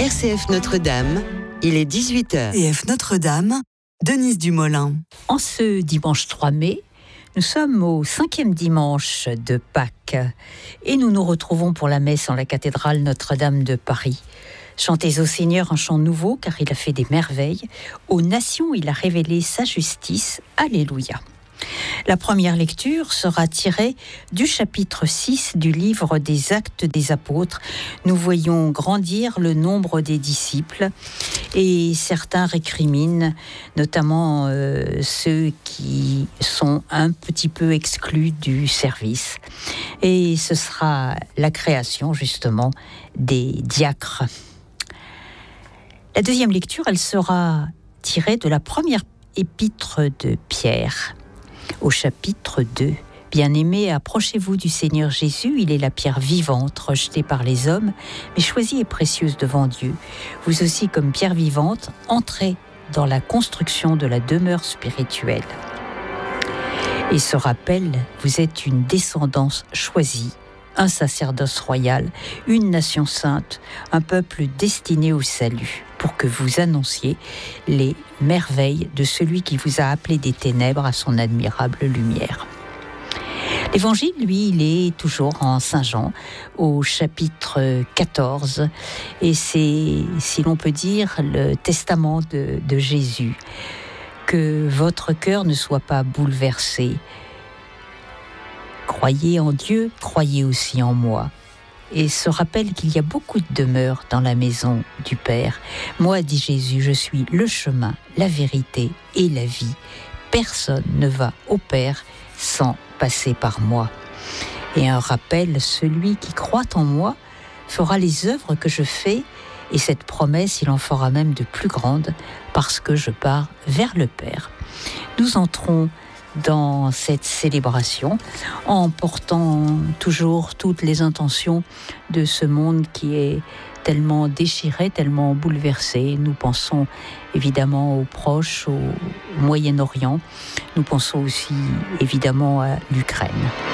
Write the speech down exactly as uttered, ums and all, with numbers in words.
R C F Notre-Dame, il est dix-huit heures. R C F Notre-Dame, Denise Dumoulin. En ce dimanche trois mai, nous sommes au cinquième dimanche de Pâques et nous nous retrouvons pour la messe en la cathédrale Notre-Dame de Paris. Chantez au Seigneur un chant nouveau car il a fait des merveilles. Aux nations, il a révélé sa justice. Alléluia. La première lecture sera tirée du chapitre six du livre des Actes des Apôtres. Nous voyons grandir le nombre des disciples et certains récriminent, notamment euh, ceux qui sont un petit peu exclus du service. Et ce sera la création justement des diacres. La deuxième lecture, elle sera tirée de la première épître de Pierre. Au chapitre deux, bien-aimés, approchez-vous du Seigneur Jésus, il est la pierre vivante, rejetée par les hommes, mais choisie et précieuse devant Dieu. Vous aussi, comme pierre vivante, entrez dans la construction de la demeure spirituelle. Et ce rappel, vous êtes une descendance choisie, un sacerdoce royal, une nation sainte, un peuple destiné au salut, pour que vous annonciez les merveilles de celui qui vous a appelé des ténèbres à son admirable lumière. L'évangile, lui, il est toujours en Saint Jean, au chapitre quatorze, et c'est, si l'on peut dire, le testament de, de Jésus. Que votre cœur ne soit pas bouleversé. Croyez en Dieu, croyez aussi en moi. Et se rappelle qu'il y a beaucoup de demeures dans la maison du Père. Moi, dit Jésus, je suis le chemin, la vérité et la vie. Personne ne va au Père sans passer par moi. Et un rappel, celui qui croit en moi fera les œuvres que je fais, et cette promesse, il en fera même de plus grandes, parce que je pars vers le Père. Nous entrons dans cette célébration, en portant toujours toutes les intentions de ce monde qui est tellement déchiré, tellement bouleversé. Nous pensons évidemment aux proches, au Moyen-Orient. Nous pensons aussi évidemment à l'Ukraine.